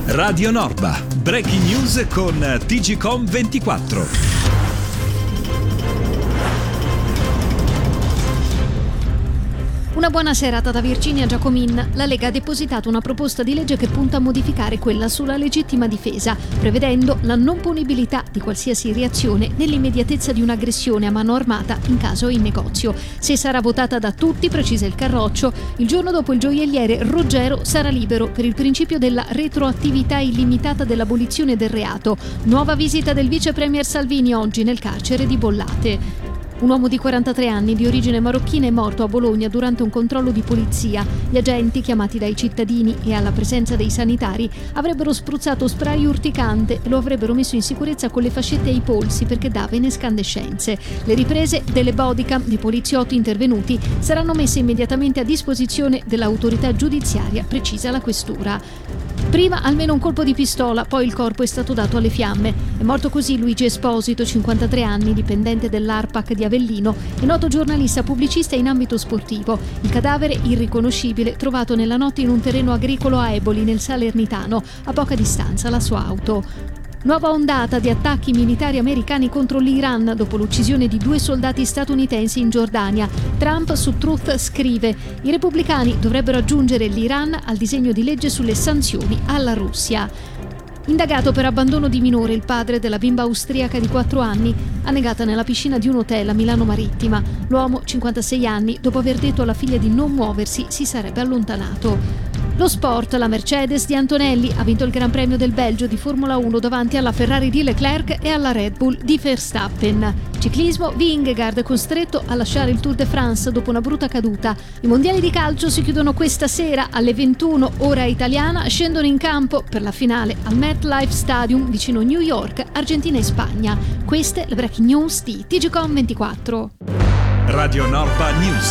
Radio Norba, breaking news con TGcom24. Una buona serata da Virginia Giacomin. La Lega ha depositato una proposta di legge che punta a modificare quella sulla legittima difesa, prevedendo la non punibilità di qualsiasi reazione nell'immediatezza di un'aggressione a mano armata in casa o in negozio. Se sarà votata da tutti, precisa il Carroccio, il giorno dopo il gioielliere Ruggero sarà libero per il principio della retroattività illimitata dell'abolizione del reato. Nuova visita del vice premier Salvini oggi nel carcere di Bollate. Un uomo di 43 anni di origine marocchina è morto a Bologna durante un controllo di polizia. Gli agenti, chiamati dai cittadini e alla presenza dei sanitari, avrebbero spruzzato spray urticante e lo avrebbero messo in sicurezza con le fascette ai polsi perché dava in escandescenze. Le riprese delle bodycam dei poliziotti intervenuti saranno messe immediatamente a disposizione dell'autorità giudiziaria, precisa la questura. Prima almeno un colpo di pistola, poi il corpo è stato dato alle fiamme. È morto così Luigi Esposito, 53 anni, dipendente dell'ARPAC di Avellino e noto giornalista pubblicista in ambito sportivo. Il cadavere, irriconoscibile, trovato nella notte in un terreno agricolo a Eboli, nel Salernitano, a poca distanza la sua auto. Nuova ondata di attacchi militari americani contro l'Iran dopo l'uccisione di 2 soldati statunitensi in Giordania. Trump su Truth scrive: i repubblicani dovrebbero aggiungere l'Iran al disegno di legge sulle sanzioni alla Russia. Indagato per abbandono di minore il padre della bimba austriaca di 4 anni, annegata nella piscina di un hotel a Milano Marittima. L'uomo, 56 anni, dopo aver detto alla figlia di non muoversi, si sarebbe allontanato. Lo sport, la Mercedes di Antonelli ha vinto il Gran Premio del Belgio di Formula 1 davanti alla Ferrari di Leclerc e alla Red Bull di Verstappen. Ciclismo, Vingegaard costretto a lasciare il Tour de France dopo una brutta caduta. I mondiali di calcio si chiudono questa sera alle 21 ora italiana, scendono in campo per la finale al MetLife Stadium vicino New York, Argentina e Spagna. Queste le breaking news di TGcom24. Radio Norba News.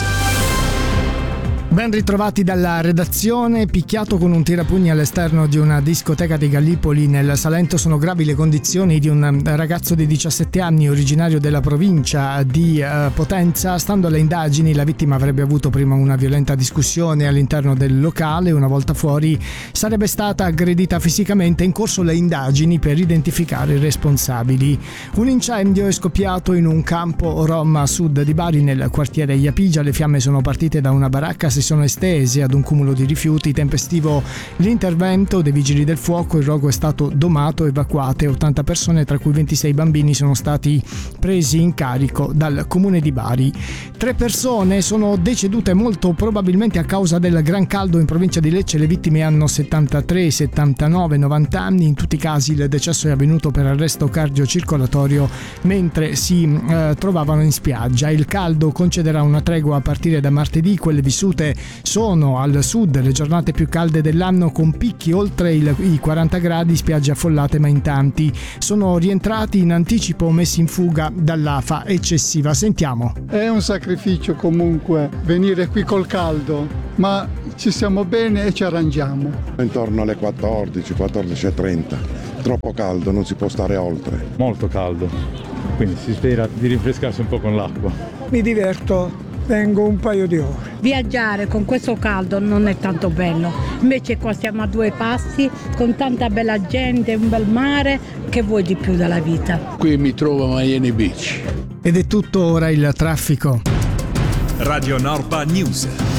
Ben ritrovati dalla redazione. Picchiato con un tirapugni all'esterno di una discoteca di Gallipoli nel Salento. Sono gravi le condizioni di un ragazzo di 17 anni originario della provincia di Potenza. Stando alle indagini, la vittima avrebbe avuto prima una violenta discussione all'interno del locale. Una volta fuori sarebbe stata aggredita fisicamente. In corso le indagini per identificare i responsabili. Un incendio è scoppiato in un campo rom a sud di Bari nel quartiere Iapigia. Le fiamme sono partite da una baracca, si sono estesi ad un cumulo di rifiuti. Tempestivo l'intervento dei vigili del fuoco, il rogo è stato domato, evacuate 80 persone, tra cui 26 bambini sono stati presi in carico dal comune di Bari. 3 persone sono decedute molto probabilmente a causa del gran caldo in provincia di Lecce. Le vittime hanno 73, 79, 90 anni. In tutti i casi il decesso è avvenuto per arresto cardiocircolatorio mentre si trovavano in spiaggia. Il caldo concederà una tregua a partire da martedì. Quelle vissute sono al sud le giornate più calde dell'anno, con picchi oltre i 40 gradi, spiagge affollate, ma in tanti sono rientrati in anticipo messi in fuga dall'afa eccessiva. Sentiamo. È un sacrificio comunque venire qui col caldo, ma ci stiamo bene e ci arrangiamo. Intorno alle 14, 14:30. Troppo caldo, non si può stare oltre. Molto caldo, quindi si spera di rinfrescarsi un po' con l'acqua. Mi diverto. Vengo un paio di ore. Viaggiare con questo caldo non è tanto bello, invece qua siamo a 2 passi con tanta bella gente, un bel mare, che vuoi di più dalla vita? Qui mi trovo a Miami Beach. Ed è tutto, ora il traffico. Radio Norba News.